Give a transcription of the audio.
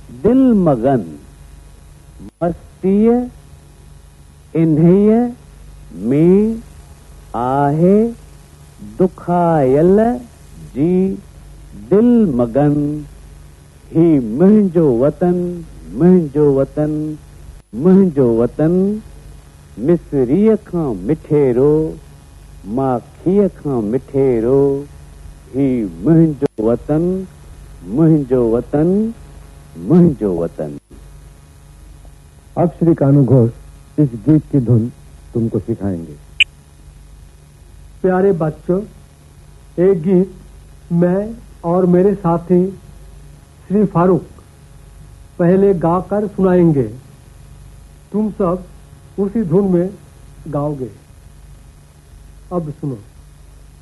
दिल मगन मस्तीअ इन्हीअ में आहे दुखायल जी दिल मगन। ही मुंहिंजो वतन मुंहिंजो वतन मुंहिंजो वतन, मिसरीअ खां मिठेरो माखीअ खां मिठेरो। ही मुंहिंजो वतन मुंहिंजो वतन मुंहिंजो वतन। अब श्री कानू घोष इस गीत की धुन तुमको सिखाएंगे। प्यारे बच्चों, एक गीत मैं और मेरे साथी श्री फारूक पहले गाकर सुनाएंगे। तुम सब उसी धुन में गाओगे। अब सुनो।